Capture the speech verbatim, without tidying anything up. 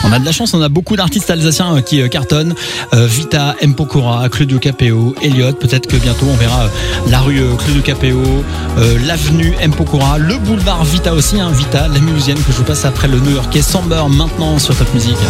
On a de la chance, on a beaucoup d'artistes alsaciens qui cartonnent. Euh, Vita, M. Pokora, Claudio Capéo, Elliott. Peut-être que bientôt on verra la rue Claudio Capéo, euh, l'avenue M. Pokora, le boulevard Vita aussi, hein, Vita, la mulhousienne que je vous passe après le New-Yorkais Samber maintenant sur Top Music.